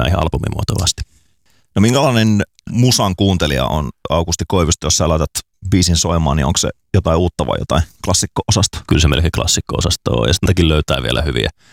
ihan albumimuotoisesti. No minkälainen musan kuuntelija on Aukusti Koivisto, jos sä laitat biisin soimaan, niin onko se jotain uutta vai jotain klassikko-osastoa? Kyllä se melkein klassikko-osasto on, ja sitäkin löytää vielä